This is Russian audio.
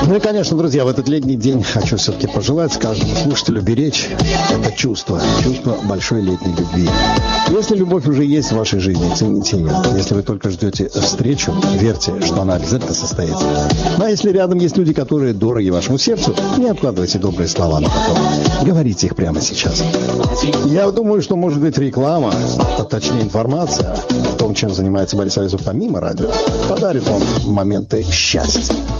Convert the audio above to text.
Ну и, конечно, друзья, в этот летний день хочу все-таки пожелать каждому слушателю беречь это чувство большой летней любви. Если любовь уже есть в вашей жизни, цените ее. Если вы только ждете встречу, верьте, что она обязательно состоится. Ну а если рядом есть люди, которые дороги вашему сердцу, не откладывайте добрые слова на потом. Говорите их прямо сейчас. Я думаю, что, может быть, реклама, а точнее информация о том, чем занимается Борис Ализов помимо радио, подарит вам моменты счастья.